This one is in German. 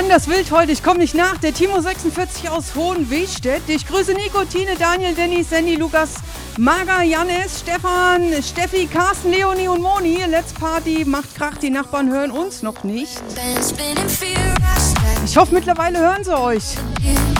bin das wild heute, ich komme nicht nach. Der Timo 46 aus Hohenwestedt. Ich grüße Nico, Tine, Daniel, Dennis, Sandy, Lukas, Marga, Jannis, Stefan, Steffi, Carsten, Leonie und Moni. Let's Party, macht Krach, die Nachbarn hören uns noch nicht. Ich hoffe, mittlerweile hören sie euch.